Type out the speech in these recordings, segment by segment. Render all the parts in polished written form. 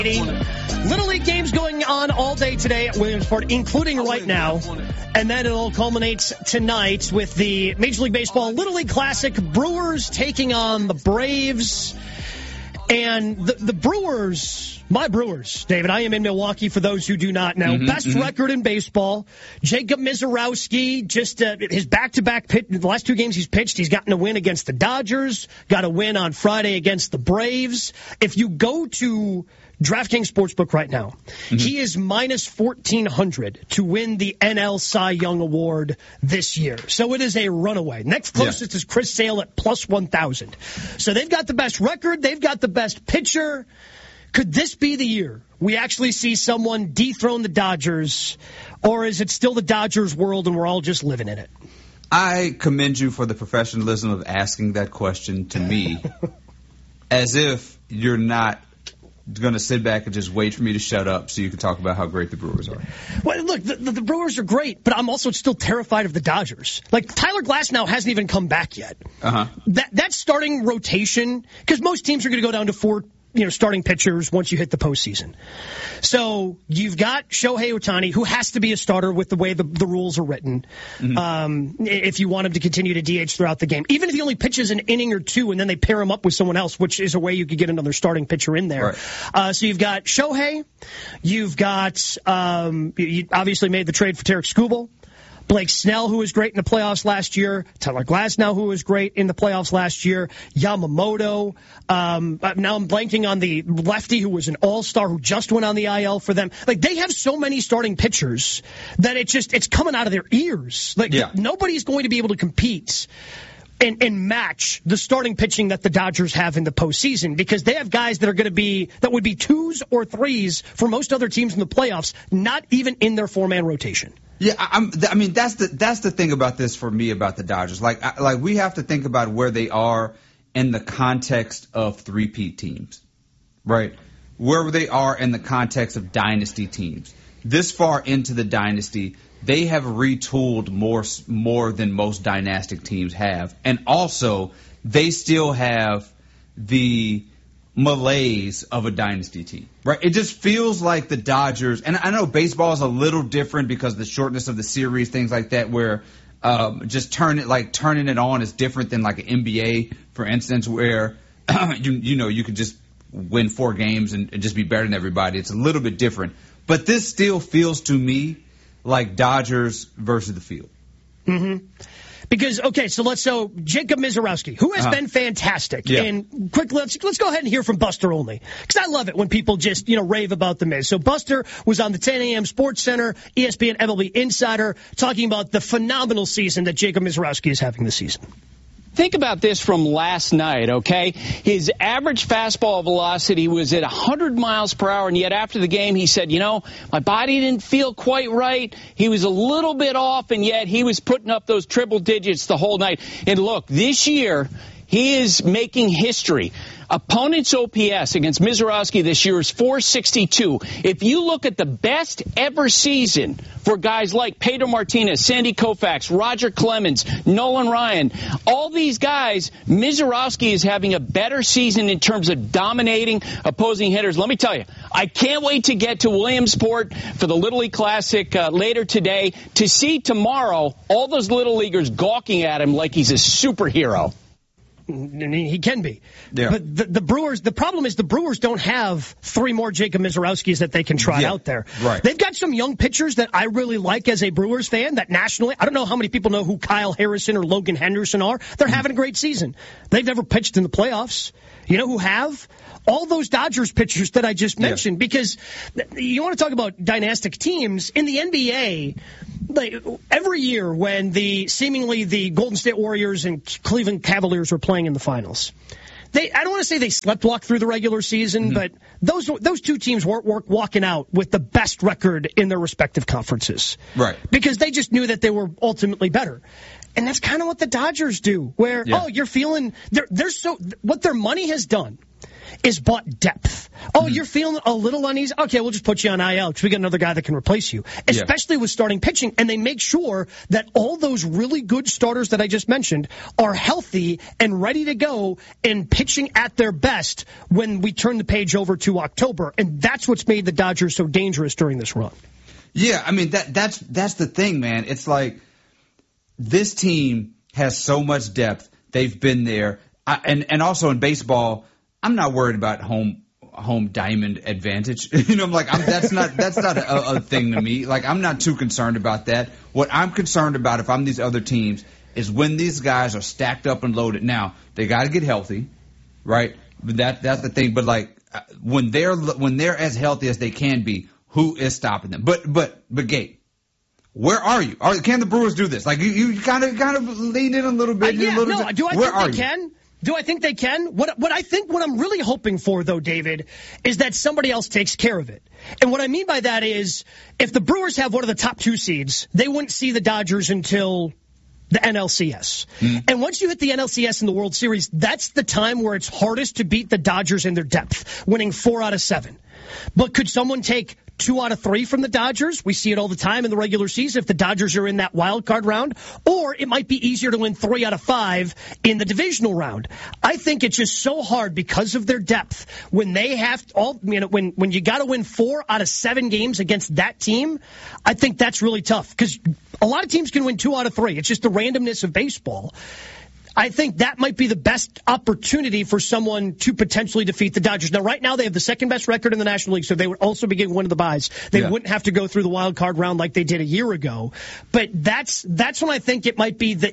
Little League games going on all day today at Williamsport, including right now. And then it all culminates tonight with the Major League Baseball Little League Classic. Brewers taking on the Braves. And the Brewers, my Brewers, David, I am in Milwaukee for those who do not know. Best record in baseball. Jacob Misiorowski, just his back-to-back pitch, the last two games he's pitched, he's gotten a win against the Dodgers, got a win on Friday against the Braves. If you go to DraftKings Sportsbook right now, he is minus 1,400 to win the NL Cy Young Award this year. So it is a runaway. Next closest is Chris Sale at plus 1,000. So they've got the best record. They've got the best pitcher. Could this be the year we actually see someone dethrone the Dodgers, or is it still the Dodgers world and we're all just living in it? I commend you for the professionalism of asking that question to me as if you're not going to sit back and just wait for me to shut up so you can talk about how great the Brewers are. Well, look, the Brewers are great, but I'm also still terrified of the Dodgers. Like, Tyler Glasnow hasn't even come back yet. That starting rotation, because most teams are going to go down to four starting pitchers once you hit the postseason. So you've got Shohei Ohtani, who has to be a starter with the way the rules are written, if you want him to continue to DH throughout the game. Even if he only pitches an inning or two and then they pair him up with someone else, which is a way you could get another starting pitcher in there. Right. So you've got Shohei. You've got, you obviously made the trade for Tarek Skubal. Blake Snell, who was great in the playoffs last year. Tyler Glasnow, who was great in the playoffs last year. Yamamoto. Now I'm blanking on the lefty who was an all-star who just went on the IL for them. Like, they have so many starting pitchers that it's coming out of their ears. Like, nobody's going to be able to compete and match the starting pitching that the Dodgers have in the postseason, because they have guys that would be twos or threes for most other teams in the playoffs, not even in their four-man rotation. Yeah, I mean that's the thing about this for me about the Dodgers. Like we have to think about where they are in the context of three-peat teams, right? Where they are in the context of dynasty teams. This far into the dynasty, they have retooled more than most dynastic teams have, and also they still have the malaise of a dynasty team, right? It just feels like the Dodgers, and I know baseball is a little different because of the shortness of the series, things like that, where just turning it on is different than like an NBA, for instance, where you could just win 4 games and just be better than everybody. It's a little bit different, but this still feels to me like Dodgers versus the field. Because, so Jacob Misiorowski, who has been fantastic. And quickly, let's go ahead and hear from Buster Olney, because I love it when people just, rave about the Miz. So Buster was on the 10 a.m. Sports Center, ESPN MLB Insider, talking about the phenomenal season that Jacob Misiorowski is having this season. Think about this from last night, okay? His average fastball velocity was at 100 miles per hour, and yet after the game he said, my body didn't feel quite right. He was a little bit off, and yet he was putting up those triple digits the whole night. And look, this year he is making history. Opponent's OPS against Misiorowski this year is 462. If you look at the best ever season for guys like Pedro Martinez, Sandy Koufax, Roger Clemens, Nolan Ryan, all these guys, Misiorowski is having a better season in terms of dominating opposing hitters. Let me tell you, I can't wait to get to Williamsport for the Little League Classic later today to see tomorrow all those Little Leaguers gawking at him like he's a superhero. He can be. But the Brewers, the problem is the Brewers don't have 3 more Jacob Misiorowskis that they can try out there. Right. They've got some young pitchers that I really like as a Brewers fan, that nationally, I don't know how many people know who Kyle Harrison or Logan Henderson are. They're having a great season. They've never pitched in the playoffs. You know who have? All those Dodgers pitchers that I just mentioned, because you want to talk about dynastic teams. In the NBA, every year when seemingly the Golden State Warriors and Cleveland Cavaliers were playing in the finals, I don't want to say they sleptwalked through the regular season, but those two teams weren't walking out with the best record in their respective conferences. Right. Because they just knew that they were ultimately better. And that's kind of what the Dodgers do, where, you're feeling, what their money has done is bought depth. You're feeling a little uneasy? Okay, we'll just put you on IL because we got another guy that can replace you, especially with starting pitching. And they make sure that all those really good starters that I just mentioned are healthy and ready to go and pitching at their best when we turn the page over to October. And that's what's made the Dodgers so dangerous during this run. Yeah, I mean, that's the thing, man. It's like this team has so much depth. They've been there. And also in baseball, I'm not worried about home diamond advantage. I'm like, that's not a thing to me. Like, I'm not too concerned about that. What I'm concerned about if I'm these other teams is when these guys are stacked up and loaded. Now, they got to get healthy, right? That's the thing. But like when they're as healthy as they can be, who is stopping them? But Gabe, where are you? Can the Brewers do this? Like you kind of leaned in a little bit. Do I think they can? Do I think they can? What I'm really hoping for, though, David, is that somebody else takes care of it. And what I mean by that is, if the Brewers have one of the top 2 seeds, they wouldn't see the Dodgers until the NLCS. And once you hit the NLCS in the World Series, that's the time where it's hardest to beat the Dodgers in their depth, winning 4 out of 7. But could someone take 2 out of 3 from the Dodgers? We see it all the time in the regular season if the Dodgers are in that wild card round. Or it might be easier to win 3 out of 5 in the divisional round. I think it's just so hard because of their depth. When they have when you got to win 4 out of 7 games against that team, I think that's really tough because a lot of teams can win 2 out of 3. It's just the randomness of baseball. I think that might be the best opportunity for someone to potentially defeat the Dodgers. Now, right now, they have the second best record in the National League, so they would also be getting one of the buys. They wouldn't have to go through the wild card round like they did a year ago. But that's when I think it might be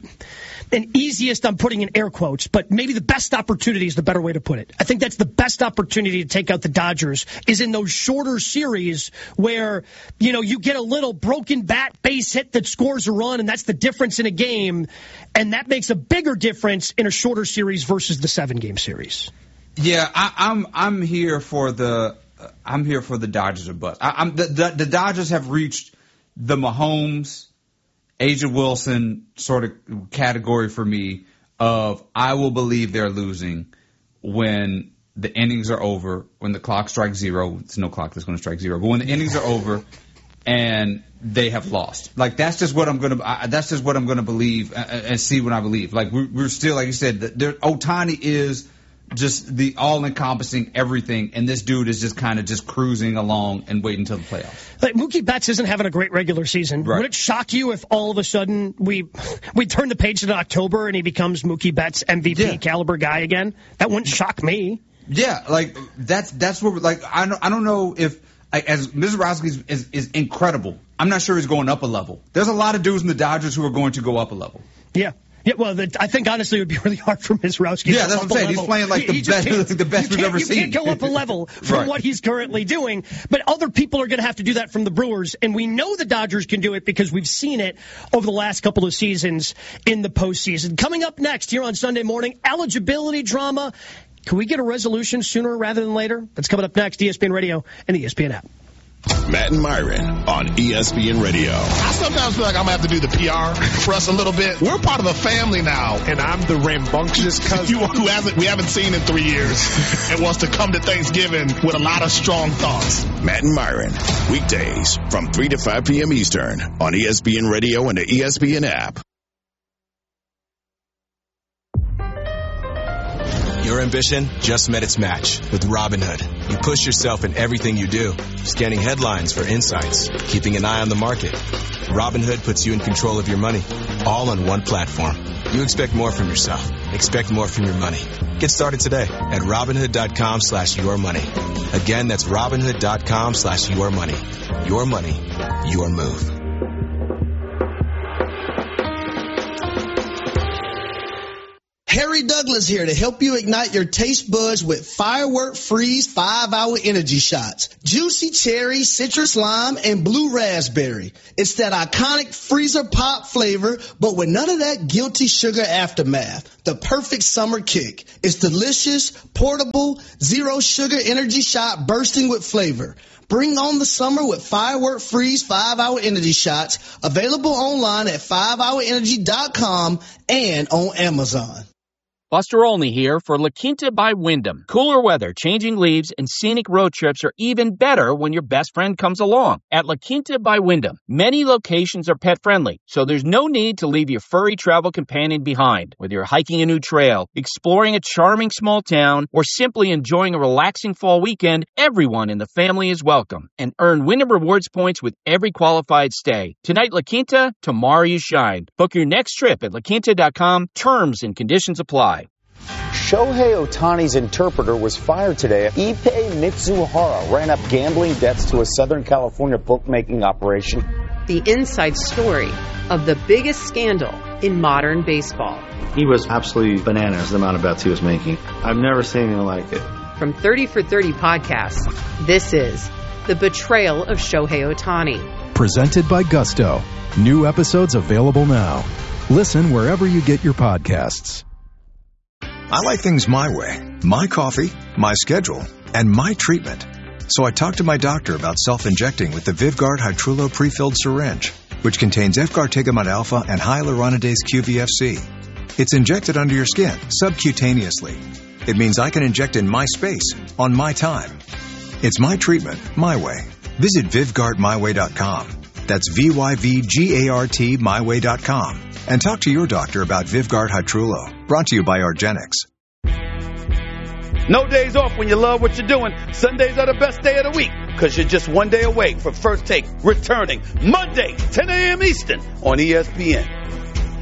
an easiest, I'm putting in air quotes, but maybe the best opportunity is the better way to put it. I think that's the best opportunity to take out the Dodgers is in those shorter series where, you get a little broken bat base hit that scores a run, and that's the difference in a game. And that makes a bigger difference in a shorter series versus the 7-game series. Yeah, I'm here for the Dodgers or bust. The Dodgers have reached the Mahomes, A'ja Wilson sort of category for me of I will believe they're losing when the innings are over, when the clock strikes 0. It's no clock that's going to strike 0, but when the innings are over and they have lost. Like that's just what I'm gonna believe and see when I believe. Like we're still, like you said, Ohtani is just the all-encompassing everything, and this dude is just kind of just cruising along and waiting until the playoffs. Like Mookie Betts isn't having a great regular season. Right. Would it shock you if all of a sudden we turn the page to October and he becomes Mookie Betts MVP caliber guy again? That wouldn't shock me. Yeah, like that's what like I don't know if. As Mizorowski is incredible. I'm not sure he's going up a level. There's a lot of dudes in the Dodgers who are going to go up a level. Yeah. Yeah, well, I think honestly it would be really hard for Mizorowski. Yeah, that's what I'm saying. He's playing like the best we've ever seen. You can't go up a level from what he's currently doing, but other people are going to have to do that from the Brewers, and we know the Dodgers can do it because we've seen it over the last couple of seasons in the postseason. Coming up next here on Sunday morning, eligibility drama. Can we get a resolution sooner rather than later? That's coming up next, ESPN Radio and the ESPN app. Matt and Myron on ESPN Radio. I sometimes feel like I'm going to have to do the PR for us a little bit. We're part of a family now. And I'm the rambunctious cousin we haven't seen in 3 years and wants to come to Thanksgiving with a lot of strong thoughts. Matt and Myron, weekdays from 3 to 5 p.m. Eastern on ESPN Radio and the ESPN app. Your ambition just met its match with Robinhood. You push yourself in everything you do, scanning headlines for insights, keeping an eye on the market. Robinhood puts you in control of your money, all on one platform. You expect more from yourself. Expect more from your money. Get started today at Robinhood.com/yourmoney. Again, that's Robinhood.com/yourmoney. Your money, your move. Harry Douglas here to help you ignite your taste buds with Firework Freeze 5-Hour Energy Shots. Juicy cherry, citrus lime, and blue raspberry. It's that iconic freezer pop flavor, but with none of that guilty sugar aftermath. The perfect summer kick. It's delicious, portable, zero sugar energy shot bursting with flavor. Bring on the summer with Firework Freeze 5-Hour Energy Shots. Available online at 5hourenergy.com and on Amazon. Buster Olney here for La Quinta by Wyndham. Cooler weather, changing leaves, and scenic road trips are even better when your best friend comes along. At La Quinta by Wyndham, many locations are pet-friendly, so there's no need to leave your furry travel companion behind. Whether you're hiking a new trail, exploring a charming small town, or simply enjoying a relaxing fall weekend, everyone in the family is welcome. And earn Wyndham Rewards points with every qualified stay. Tonight, La Quinta, tomorrow you shine. Book your next trip at laquinta.com. Terms and conditions apply. Shohei Ohtani's interpreter was fired today. Ippei Mitsuhara ran up gambling debts to a Southern California bookmaking operation. The inside story of the biggest scandal in modern baseball. He was absolutely bananas, the amount of bets he was making. I've never seen anything like it. From 30 for 30 podcasts, this is The Betrayal of Shohei Ohtani. Presented by Gusto. New episodes available now. Listen wherever you get your podcasts. I like things my way, my coffee, my schedule, and my treatment. So I talked to my doctor about self-injecting with the Vyvgart Hytrulo prefilled syringe, which contains F-gartigimod alpha and hyaluronidase QVFC. It's injected under your skin, subcutaneously. It means I can inject in my space, on my time. It's my treatment, my way. Visit VyvgartMyWay.com. That's VYVGART myway.com. And talk to your doctor about Vyvgart Hytrulo. Brought to you by Argenix. No days off when you love what you're doing. Sundays are the best day of the week because you're just one day away from First Take returning Monday, 10 a.m. Eastern on ESPN.